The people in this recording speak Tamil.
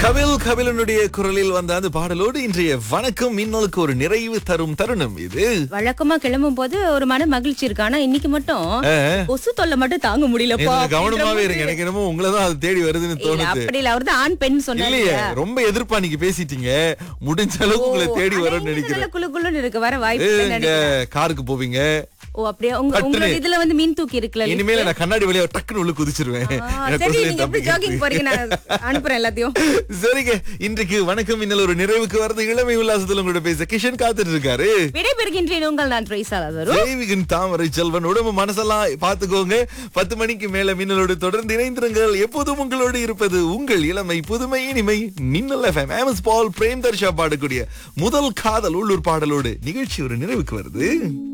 கபிலனுடைய குரலில் வந்த அந்த பாடலோடு இன்றைய வணக்கம் மின்னலுக்கு ஒரு நிறைவு தரும் தருணம் இது. வழக்கமா கிளம்பும் போது ஒரு மன மகிழ்ச்சி இருக்கு. ஆனா இன்னைக்கு மட்டும் கொசு தொல்லை மட்டும் தாங்க முடியலப்பா. நீங்க கவனமாவே இருங்க. எனக்கு என்னமோ உங்களதான் அது தேடி வருதுன்னு தோணுது. அப்படி இல்ல, அவர்தான் ஆண் பெண் சொன்னாரு. இல்லையே, ரொம்ப எதிர்ப்பா நீங்க பேசிட்டீங்க. முடிஞ்ச அளவுக்கு உங்களை தேடி வரும்னு நினைக்கிறேன். குழுக்குள்ள இருக்கு, வர வாய்ப்பு இல்லைன்னு நினைக்கிறேன். காருக்கு போவீங்க. ஓ அப்படியே உங்க இதுல வந்து மீன் தூக்கி இருக்குல்ல. இனிமேல நான் கண்ணாடி வழியா டக்குன்னு உள்ள குதிச்சிருவேன். சரி, நீங்க எப்படி ஜாகிங் போறீங்க, நான் அனுப்புறேன் எல்லாத்தையும். சரிங்க, இன்றைக்கு வணக்கம் மின்னல் ஒரு நிறைவுக்கு வரது. இளமை உல்லாசத்துல உங்களோட பேச கிஷன் காத்துட்டு இருக்காரு. விடைபெறுகின்றேன் உங்கள் நான் தேவிகன் தாமரை செல்வன். உடம்பு மனசெல்லாம் பாத்துக்கோங்க. 10 மணிக்கு மேல மின்னலோடு தொடர்ந்து இணைந்திருங்கள். எப்போதும் உங்களோடு இருப்பது உங்கள் இளமை புதுமை இனிமை மின்னல் FM. பால் பிரேம் தர்ஷா பாடக்கூடிய முதல் காதல் உள்ளூர் பாடலோடு நிகழ்ச்சி ஒரு நிறைவுக்கு வருது.